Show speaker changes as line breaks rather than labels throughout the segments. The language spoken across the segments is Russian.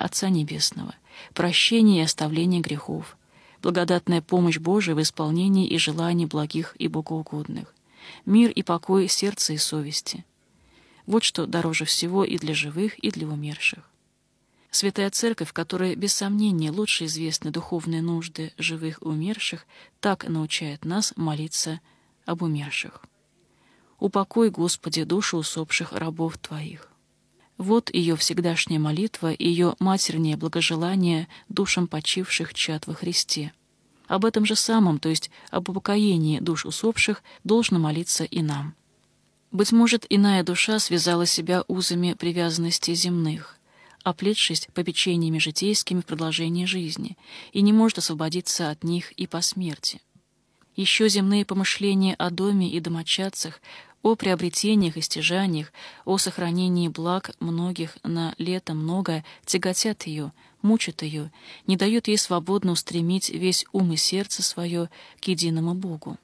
Отца Небесного, прощение и оставление грехов, благодатная помощь Божия в исполнении и желаний благих и богоугодных, мир и покой сердца и совести. Вот что дороже всего и для живых, и для умерших. Святая Церковь, в которой без сомнения лучше известны духовные нужды живых и умерших, так научает нас молиться об умерших. «Упокой, Господи, душу усопших рабов Твоих». Вот ее всегдашняя молитва и ее матернее благожелание душам почивших чад во Христе. Об этом же самом, то есть об упокоении душ усопших, должно молиться и нам. Быть может, иная душа связала себя узами привязанностей земных, оплетшись попечениями житейскими в продолжении жизни, и не может освободиться от них и по смерти. Еще земные помышления о доме и домочадцах, о приобретениях и стяжаниях, о сохранении благ многих на лето многое тяготят ее, мучат ее, не дают ей свободно устремить весь ум и сердце свое к единому Богу.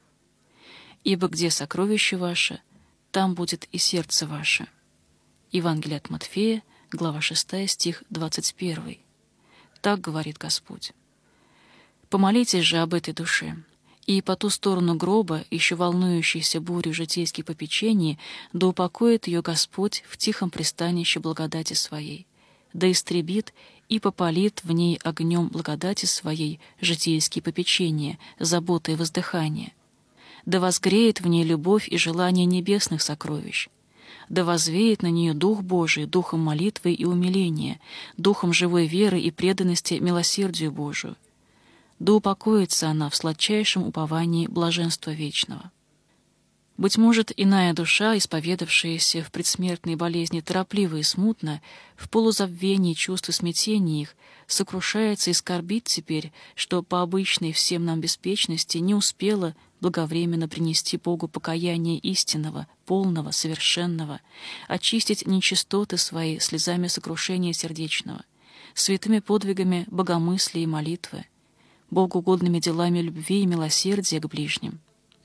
«Ибо где сокровище ваше, там будет и сердце ваше». Евангелие от Матфея, глава 6, стих 21. Так говорит Господь. Помолитесь же об этой душе, и по ту сторону гроба, еще волнующейся бурю житейских попечений, да упокоит ее Господь в тихом пристанище благодати Своей, да истребит и попалит в ней огнем благодати Своей житейские попечения, заботы и воздыхания, да возгреет в ней любовь и желание небесных сокровищ, да возвеет на нее Дух Божий духом молитвы и умиления, духом живой веры и преданности милосердию Божию, да упокоится она в сладчайшем уповании блаженства вечного. Быть может, иная душа, исповедавшаяся в предсмертной болезни торопливо и смутно, в полузабвении чувств и смятении их, сокрушается и скорбит теперь, что по обычной всем нам беспечности не успела благовременно принести Богу покаяние истинного, полного, совершенного, очистить нечистоты свои слезами сокрушения сердечного, святыми подвигами богомыслия и молитвы, богоугодными делами любви и милосердия к ближним.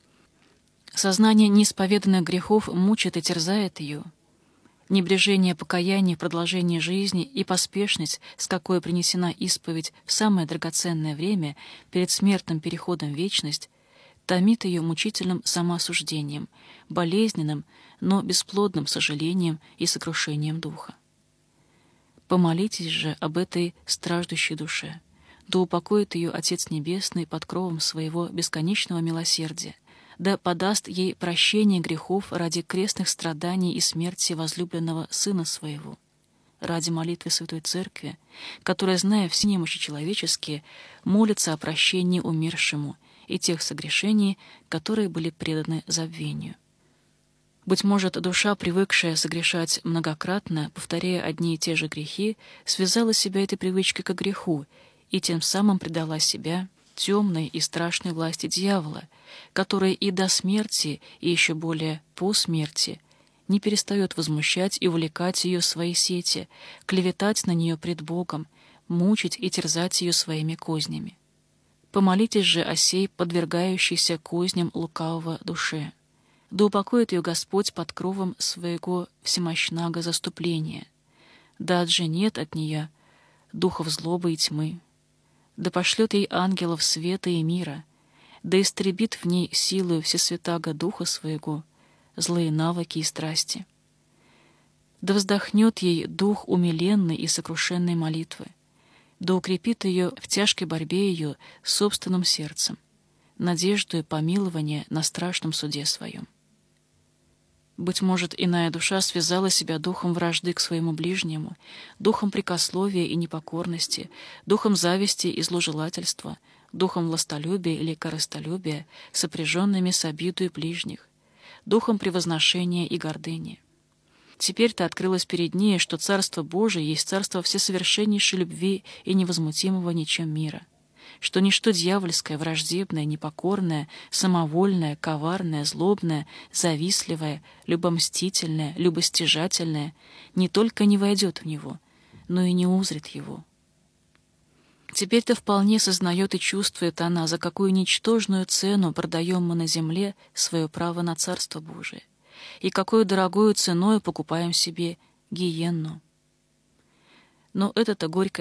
Сознание неисповеданных грехов мучит и терзает ее. Небрежение покаяния в продолжении жизни и поспешность, с какой принесена исповедь в самое драгоценное время перед смертным переходом в вечность, томит ее мучительным самоосуждением, болезненным, но бесплодным сожалением и сокрушением духа. Помолитесь же об этой страждущей душе, да упокоит ее Отец Небесный под кровом своего бесконечного милосердия, да подаст ей прощение грехов ради крестных страданий и смерти возлюбленного Сына Своего, ради молитвы Святой Церкви, которая, зная все немощи человеческие, молится о прощении умершему и тех согрешений, которые были преданы забвению. Быть может, душа, привыкшая согрешать многократно, повторяя одни и те же грехи, связала себя этой привычкой к греху и тем самым предала себя темной и страшной власти дьявола, который и до смерти, и еще более по смерти не перестает возмущать и увлекать ее в свои сети, клеветать на нее пред Богом, мучить и терзать ее своими кознями. Помолитесь же о сей подвергающейся козням лукавого душе, да упокоит ее Господь под кровом своего всемощного заступления, да отженет от нее духов злобы и тьмы, да пошлет ей ангелов света и мира, да истребит в ней силою всесвятаго Духа Своего злые навыки и страсти, да вздохнет ей дух умиленной и сокрушенной молитвы, да укрепит ее в тяжкой борьбе ее собственным сердцем, надеждою помилования на страшном суде своем. Быть может, иная душа связала себя духом вражды к своему ближнему, духом прекословия и непокорности, духом зависти и зложелательства, духом властолюбия или корыстолюбия, сопряженными с обидой ближних, духом превозношения и гордыни. Теперь-то открылось перед ней, что Царство Божие есть царство всесовершеннейшей любви и невозмутимого ничем мира, что ничто дьявольское, враждебное, непокорное, самовольное, коварное, злобное, завистливое, любомстительное, любостяжательное не только не войдет в него, но и не узрит его. Теперь-то вполне сознает и чувствует она, за какую ничтожную цену продаем мы на земле свое право на Царство Божие, и какую дорогою ценою покупаем себе гиенну. Но это-то горькое